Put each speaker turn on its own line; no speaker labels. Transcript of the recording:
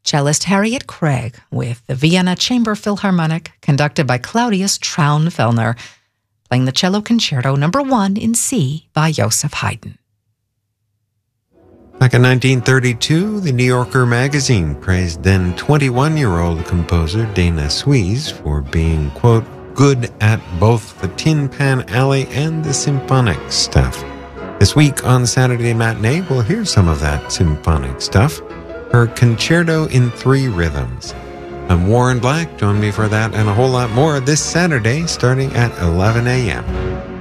Cellist Harriet Craig with the Vienna Chamber Philharmonic, conducted by Claudius Traunfellner, playing the Cello Concerto No. 1 in C by Joseph Haydn.
Back in 1932, the New Yorker magazine praised then 21-year-old composer Dana Suisse for being, quote, good at both the Tin Pan Alley and the symphonic stuff. This week on Saturday Matinee, we'll hear some of that symphonic stuff. Her Concerto in 3 Rhythms. I'm Warren Black. Join me for that and a whole lot more this Saturday starting at 11 a.m.